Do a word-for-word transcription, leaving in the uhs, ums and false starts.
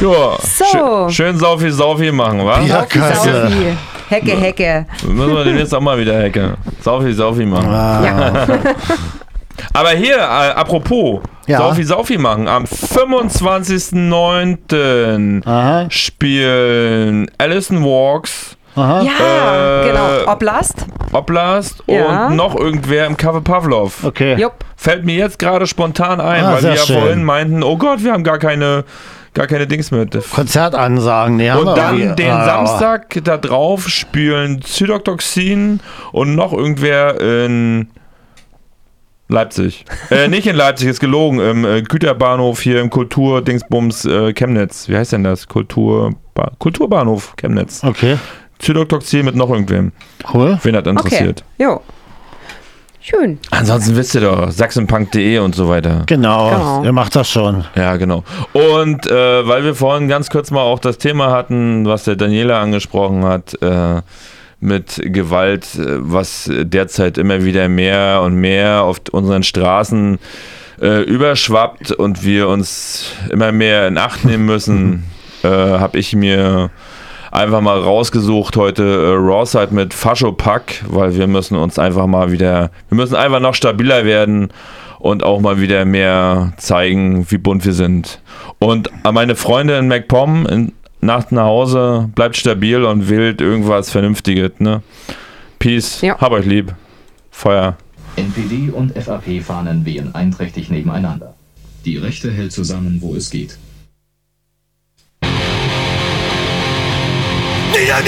Ja, So. schön, schön Saufi Saufi machen, wa? Bierkasse. Saufi. Hecke, Hecke. Müssen wir den jetzt auch mal wieder hacken. Saufi Saufi machen. Ah. Ja. Aber hier, äh, apropos, Ja. Saufi Saufi machen. Am fünfundzwanzigsten neunten Aha. spielen Alison Walks, Aha. Ja, Äh, genau. Oblast. Oblast Ja. und noch irgendwer im Café Pavlov. Okay. Jupp. Fällt mir jetzt gerade spontan ein, Ah, weil sehr wir ja schön. vorhin meinten, oh Gott, wir haben gar keine, gar keine Dings mit. Konzertansagen. Nee, haben Und wir dann irgendwie. den Ah, Samstag da drauf spielen Zytoxin und noch irgendwer in Leipzig. äh, nicht in Leipzig, ist gelogen. Im äh, Güterbahnhof hier im Kultur-Dingsbums äh, Chemnitz. Wie heißt denn das? Kultur Kulturbahnhof Chemnitz. Okay, Zytoxin mit noch irgendwem. cool. Wen hat interessiert. Okay. Jo. Schön. Ansonsten wisst ihr doch, sachsenpunk punkt de und so weiter. Genau, Genau. ihr macht das schon. Ja, genau. Und äh, weil wir vorhin ganz kurz mal auch das Thema hatten, was der Daniela angesprochen hat, äh, mit Gewalt, äh, was derzeit immer wieder mehr und mehr auf unseren Straßen äh, überschwappt und wir uns immer mehr in Acht nehmen müssen, äh, habe ich mir einfach mal rausgesucht heute äh, Rawside mit Faschopack, weil wir müssen uns einfach mal wieder, wir müssen einfach noch stabiler werden und auch mal wieder mehr zeigen, wie bunt wir sind. Und an meine Freunde in MacPom, in Nacht nach Hause, bleibt stabil und wählt irgendwas Vernünftiges, ne? Peace, Ja. hab euch lieb. Feuer. N P D und F A P-Fahnen wehen einträchtig nebeneinander. Die Rechte hält zusammen, wo es geht.